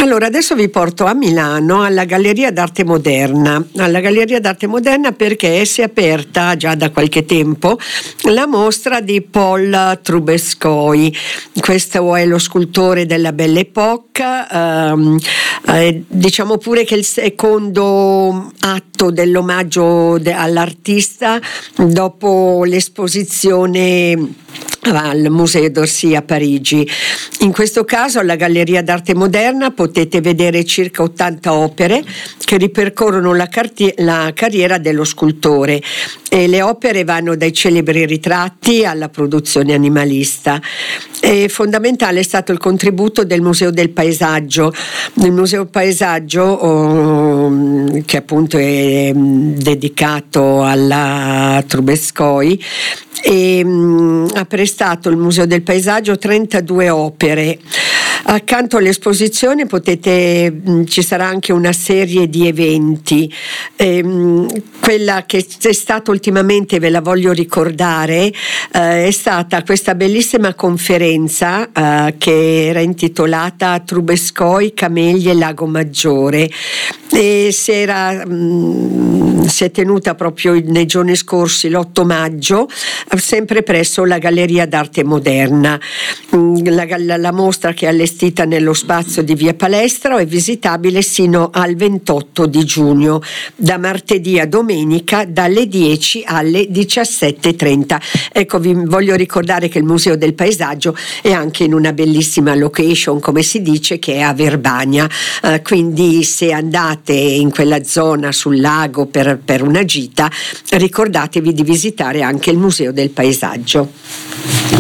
Allora, adesso vi porto a Milano alla Galleria d'Arte Moderna. Alla Galleria d'Arte Moderna perché si è aperta già da qualche tempo la mostra di Paul Trubetskoy. Questo è lo scultore della Belle Époque. Diciamo pure che il secondo atto dell'omaggio all'artista dopo l'esposizione al Museo d'Orsay a Parigi. In questo caso alla Galleria d'Arte Moderna potete vedere circa 80 opere che ripercorrono la carriera dello scultore, e le opere vanno dai celebri ritratti alla produzione animalista. E fondamentale è stato il contributo del Museo del Paesaggio. Il Museo Paesaggio, che appunto è dedicato alla Trubetskoy, ha prestato il Museo del Paesaggio 32 opere. Accanto all'esposizione ci sarà anche una serie di eventi. Quella che è stata ultimamente, ve la voglio ricordare, è stata questa bellissima conferenza che era intitolata Trubetskoy, Camelie, Lago Maggiore, e si è tenuta proprio nei giorni scorsi, l'8 maggio, sempre presso la Galleria d'Arte Moderna. La mostra, che è allestita nello spazio di Via Palestro, è visitabile sino al 28 di giugno, da martedì a domenica dalle 10 alle 17:30. Ecco, vi voglio ricordare che il Museo del Paesaggio è anche in una bellissima location, come si dice, che è a Verbania, quindi se andate in quella zona sul lago per una gita, ricordatevi di visitare anche il Museo del Paesaggio.